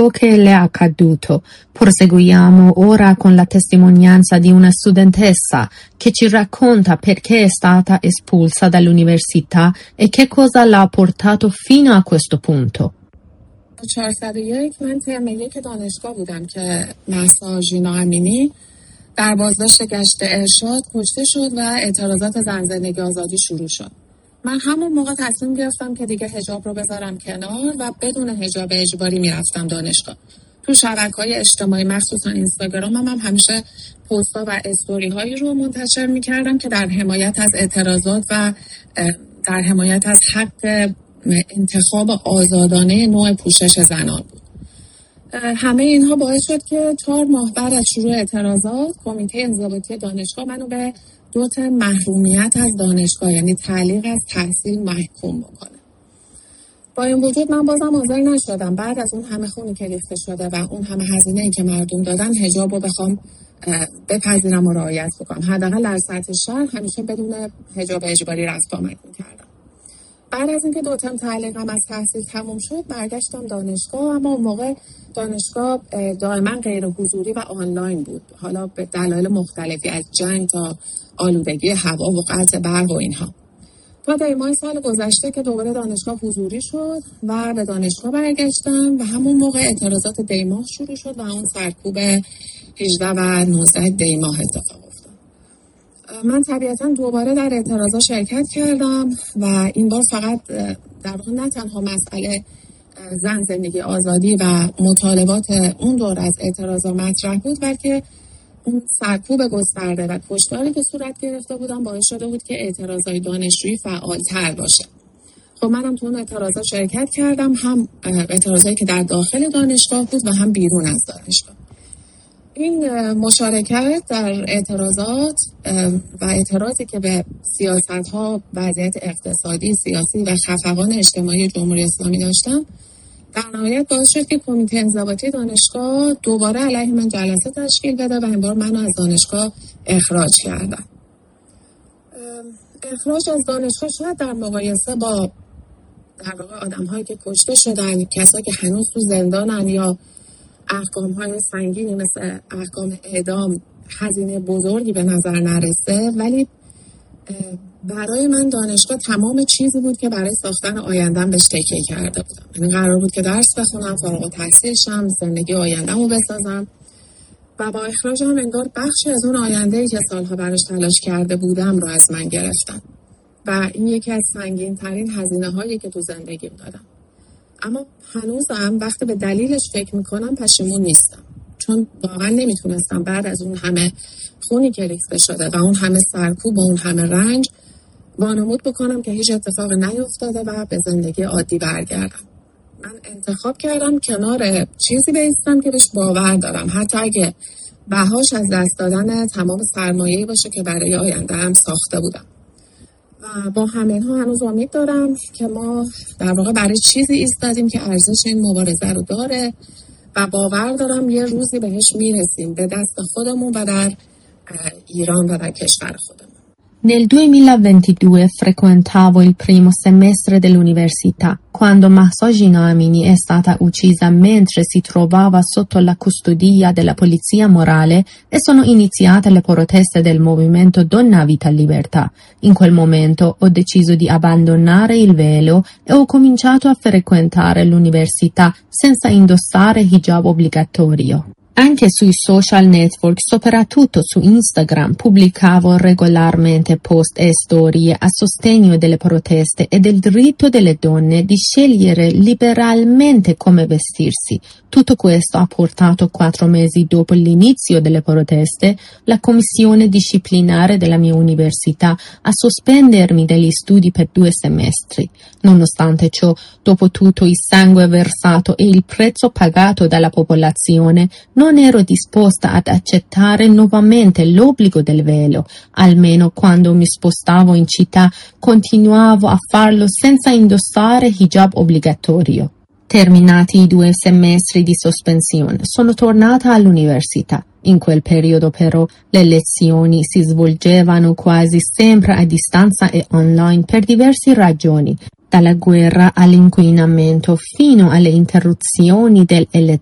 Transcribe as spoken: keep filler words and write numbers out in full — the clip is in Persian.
ciò che le è accaduto. Proseguiamo ora con la testimonianza di una studentessa che ci racconta perché è stata espulsa dall'università e che cosa l'ha portato fino a questo punto. چهارصد و یک من ترم یک دانشگاه بودم که مهسا ژینا امینی در بازداشت گشت ارشاد کشته شد و اعتراضات زن زندگی آزادی شروع شد. من همون موقع تصمیم گرفتم که دیگه حجاب رو بذارم کنار و بدون حجاب اجباری میرفتم دانشگاه. تو شبکه‌های اجتماعی مخصوصا اینستاگرام هم, هم همیشه پست‌ها و استوری هایی رو منتشر میکردم که در حمایت از اعتراضات و در حمایت از حق انتخاب آزادانه نوع پوشش زنان بود. همه اینها باعث شد که چهار ماه بعد از شروع اعتراضات کمیته انضباطی دانشگاه منو به دو ترم محرومیت از دانشگاه یعنی تعلیق از تحصیل محکوم بکنه. با این وجود من بازم حاضر نشدم بعد از اون همه خونی که ریخته شده و اون همه هزینه‌ای که مردم دادن حجاب رو بخوام بپذیرم و رعایت بکنم. حداقل در سطح شهر همیشه بدون حجاب اجباری رفت آمد می‌کردم. بعد از اینکه دو ترم تعلیقم از تحصیل تموم شد برگشتم دانشگاه، اما اون موقع دانشگاه دائما غیر حضوری و آنلاین بود، حالا به دلایل مختلفی از جنگ تا آلودگی هوا و قطع برق و اینها. تا دی ماه سال گذشته که دوباره دانشگاه حضوری شد و به دانشگاه برگشتم و همون موقع اعتراضات دی ماه شروع شد و اون سرکوب هجده و نوزده دی ماه اتفاق افتاد. من طبیعتا دوباره در اعتراضات شرکت کردم و این بار فقط در واقع نه تنها مسئله زن زندگی آزادی و مطالبات اون دور از اعتراضات مطرح بود، بلکه اون سرکوب گسترده و کشتاری که صورت گرفته بودن باعث شده بود که اعتراضات دانشجویی فعالتر باشه. خب منم تو اون اعتراضات شرکت کردم، هم اعتراضاتی که در داخل دانشگاه بود و هم بیرون از دانشگاه. این مشارکت در اعتراضات و اعتراضی که به سیاست‌ها، وضعیت اقتصادی، سیاسی و خفقان اجتماعی جمهوری اسلامی داشتم در نهایت باعث شد که کمیته انضباطی دانشگاه دوباره علیه من جلسه تشکیل بده و این بار منو از دانشگاه اخراج کردن. اخراج از دانشگاه شاید در مقایسه با در واقع آدم‌هایی که کشته شدن، کسایی که هنوز تو زندانن یا احکام‌های سنگینی مثل احکام اعدام هزینه بزرگی به نظر نرسه، ولی برای من دانشگاه تمام چیزی بود که برای ساختن آینده‌ام بهش تکیه کرده بودم. یعنی قرار بود که درس بخونم، فارغ التحصیل شم، زندگی آینده‌مو بسازم و با اخراجم انگار بخشی از اون آینده‌ای که سالها براش تلاش کرده بودم رو از من گرفتن و این یکی از سنگین‌ترین هزینه‌هایی که تو زندگیم دادم. اما هنوزم وقتی به دلیلش فکر میکنم پشیمون نیستم، چون واقعا نمیتونستم بعد از اون همه خونی که ریخته شده و اون همه سرکوب و اون همه رنج وانمود بکنم که هیچ اتفاق نیفتاده و به زندگی عادی برگردم. من انتخاب کردم کنار چیزی بایستم که بهش باور دارم، حتی اگه بهاش از دست دادن تمام سرمایه‌ای باشه که برای آینده‌ام ساخته بودم. و با همه اینها هنوز امید دارم که ما در واقع برای چیزی ایستادیم که ارزش این مبارزه رو داره و باور dارم یه روزی بهش میرسیم به دست خودمون و در ایران و در کشور خودمون. Nel duemilaventidue frequentavo il primo semestre dell'università, quando Mahsa Jina Amini è stata uccisa mentre si trovava sotto la custodia della polizia morale e sono iniziate le proteste del movimento Donna Vita Libertà. In quel momento ho deciso di abbandonare il velo e ho cominciato a frequentare l'università senza indossare hijab obbligatorio. Anche sui social network, soprattutto su Instagram, pubblicavo regolarmente post e storie a sostegno delle proteste e del diritto delle donne di scegliere liberalmente come vestirsi. Tutto questo ha portato quattro mesi dopo l'inizio delle proteste la commissione disciplinare della mia università a sospendermi dagli studi per due semestri. Nonostante ciò, dopo tutto il sangue versato e il prezzo pagato dalla popolazione, non ero disposta ad accettare nuovamente l'obbligo del velo. Almeno quando mi spostavo in città, continuavo a farlo senza indossare hijab obbligatorio. Terminati i due semestri di sospensione, sono tornata all'università. In quel periodo però le lezioni si svolgevano quasi sempre a distanza e online per diverse ragioni, dalla guerra all'inquinamento fino alle interruzioni delle